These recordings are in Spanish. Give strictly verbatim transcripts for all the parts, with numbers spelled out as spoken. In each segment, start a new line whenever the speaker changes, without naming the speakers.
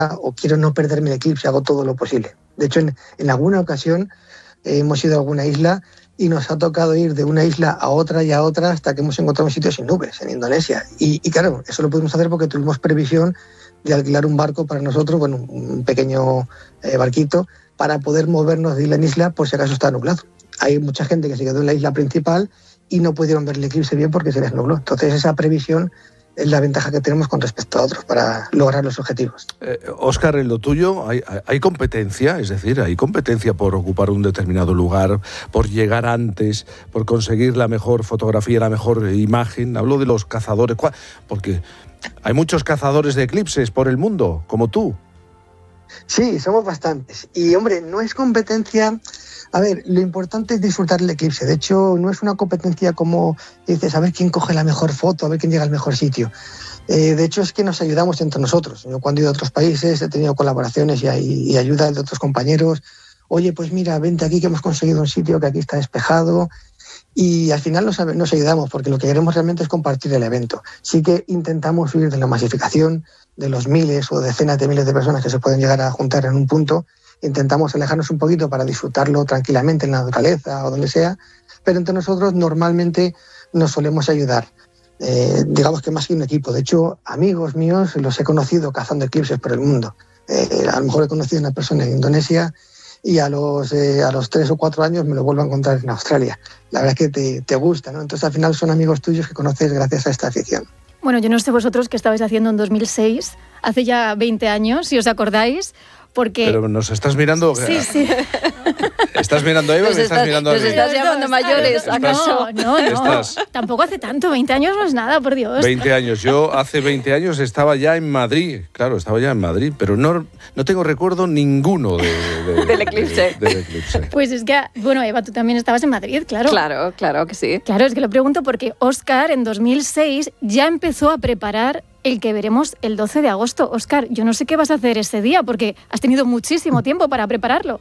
o quiero no perderme el eclipse, hago todo lo posible. De hecho, en, en alguna ocasión eh, hemos ido a alguna isla y nos ha tocado ir de una isla a otra y a otra hasta que hemos encontrado un sitio sin nubes, en Indonesia. Y, y claro, eso lo pudimos hacer porque tuvimos previsión de alquilar un barco para nosotros, bueno, un pequeño eh, barquito, para poder movernos de isla en isla por si acaso está nublado. Hay mucha gente que se quedó en la isla principal y no pudieron ver el eclipse bien porque se les nubló. Entonces esa previsión es la ventaja que tenemos con respecto a otros para lograr los objetivos.
Eh, Óscar, en lo tuyo hay, hay competencia, es decir, hay competencia por ocupar un determinado lugar, por llegar antes, por conseguir la mejor fotografía, la mejor imagen. Hablo de los cazadores, porque hay muchos cazadores de eclipses por el mundo, como tú.
Sí, somos bastantes. Y, hombre, no es competencia. A ver, lo importante es disfrutar el eclipse. De hecho, no es una competencia como dices, a ver quién coge la mejor foto, a ver quién llega al mejor sitio. Eh, de hecho, es que nos ayudamos entre nosotros. Yo cuando he ido a otros países he tenido colaboraciones y, y ayuda de otros compañeros. Oye, pues mira, vente aquí que hemos conseguido un sitio que aquí está despejado. Y al final nos, nos ayudamos porque lo que queremos realmente es compartir el evento. Sí que intentamos huir de la masificación, de los miles o decenas de miles de personas que se pueden llegar a juntar en un punto. Intentamos alejarnos un poquito para disfrutarlo tranquilamente en la naturaleza o donde sea, pero entre nosotros normalmente nos solemos ayudar. Eh, digamos que más que un equipo. De hecho, amigos míos los he conocido cazando eclipses por el mundo. Eh, a lo mejor he conocido a una persona en Indonesia y a los, eh, a los tres o cuatro años me lo vuelvo a encontrar en Australia. La verdad es que te, te gusta, ¿no? Entonces al final son amigos tuyos que conoces gracias a esta afición.
Bueno, yo no sé vosotros qué estabais haciendo en dos mil seis, hace ya veinte años, si os acordáis, porque...
Pero nos estás mirando...
Sí, sí.
¿Estás mirando a Eva o me estás mirando a mí?
¿Nos estás llamando mayores, acaso?
No, no, no. Tampoco hace tanto, veinte años no es nada, por Dios.
veinte años. Yo hace veinte años estaba ya en Madrid, claro, estaba ya en Madrid, pero no, no tengo recuerdo ninguno de, de,
del, eclipse.
De, del eclipse.
Pues es que, bueno, Eva, tú también estabas en Madrid, claro.
Claro, claro que sí.
Claro, es que lo pregunto porque Óscar en dos mil seis ya empezó a preparar el que veremos el doce de agosto. Óscar, yo no sé qué vas a hacer ese día porque has tenido muchísimo tiempo para prepararlo.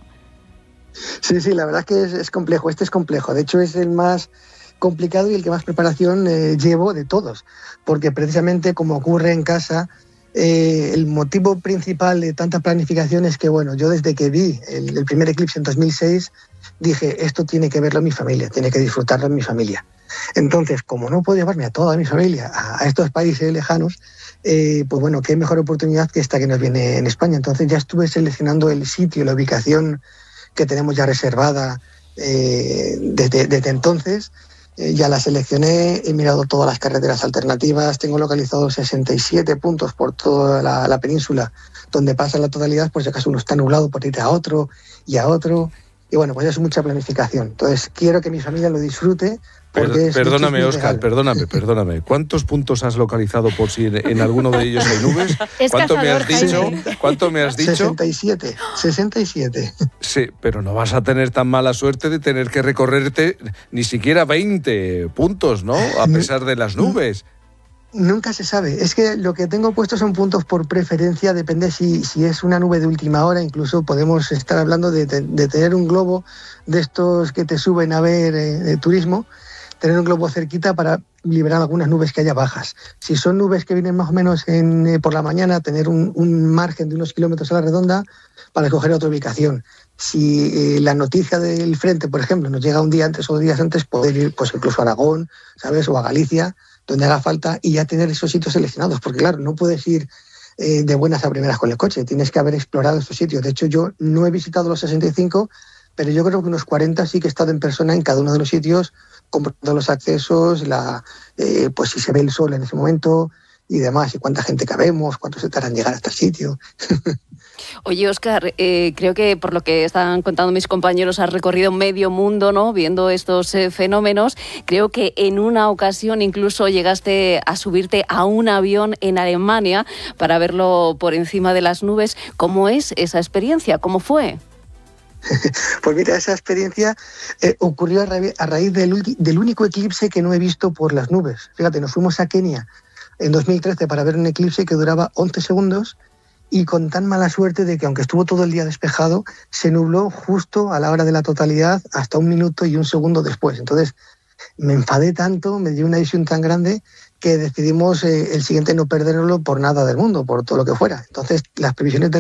Sí, sí, la verdad es que es, es complejo, este es complejo. De hecho, es el más complicado y el que más preparación eh, llevo de todos, porque precisamente como ocurre en casa, eh, el motivo principal de tanta planificación es que, bueno, yo desde que vi el, el primer eclipse en dos mil seis, dije, esto tiene que verlo mi familia, tiene que disfrutarlo en mi familia. Entonces, como no puedo llevarme a toda mi familia a, a estos países lejanos, eh, pues bueno, qué mejor oportunidad que esta que nos viene en España. Entonces ya estuve seleccionando el sitio, la ubicación que tenemos ya reservada eh, desde, desde entonces. Eh, ya la seleccioné, he mirado todas las carreteras alternativas, tengo localizados sesenta y siete puntos por toda la, la península donde pasa la totalidad, por si acaso uno está nublado, por ir a otro y a otro. Y bueno, pues ya es mucha planificación. Entonces quiero que mi familia lo disfrute.
Porque es, perdóname, Óscar, perdóname, perdóname. ¿Cuántos puntos has localizado por si en, en alguno de ellos hay nubes?
Es
¿Cuánto
cazador,
me has dicho?
Jaime.
¿Cuánto me has dicho?
sesenta y siete, sesenta y siete.
Sí, pero no vas a tener tan mala suerte de tener que recorrerte ni siquiera veinte puntos, ¿no? A pesar de las nubes.
Nunca se sabe. Es que lo que tengo puesto son puntos por preferencia, depende si, si es una nube de última hora, incluso podemos estar hablando de, de, de tener un globo de estos que te suben a ver eh, de turismo, tener un globo cerquita para liberar algunas nubes que haya bajas. Si son nubes que vienen más o menos en, eh, por la mañana, tener un, un margen de unos kilómetros a la redonda para escoger otra ubicación. Si eh, la noticia del frente, por ejemplo, nos llega un día antes o dos días antes, poder ir pues incluso a Aragón, ¿sabes? O a Galicia, donde haga falta, y ya tener esos sitios seleccionados, porque claro, no puedes ir eh, de buenas a primeras con el coche, tienes que haber explorado estos sitios. De hecho, yo no he visitado los sesenta y cinco, pero yo creo que unos cuarenta sí que he estado en persona en cada uno de los sitios, comprando los accesos, la, eh, pues si se ve el sol en ese momento y demás, y cuánta gente cabemos, cuánto se tarda en llegar hasta el sitio.
Oye, Óscar, eh, creo que por lo que están contando mis compañeros has recorrido medio mundo, ¿no? Viendo estos eh, fenómenos. Creo que en una ocasión incluso llegaste a subirte a un avión en Alemania para verlo por encima de las nubes. ¿Cómo es esa experiencia? ¿Cómo fue?
Pues mira, esa experiencia eh, ocurrió a, ra a raíz del, del único eclipse que no he visto por las nubes. Fíjate, nos fuimos a Kenia en dos mil trece para ver un eclipse que duraba once segundos y con tan mala suerte de que aunque estuvo todo el día despejado, se nubló justo a la hora de la totalidad hasta un minuto y un segundo después. Entonces me enfadé tanto, me dio una visión tan grande que decidimos eh, el siguiente no perderlo por nada del mundo, por todo lo que fuera. Entonces, las previsiones del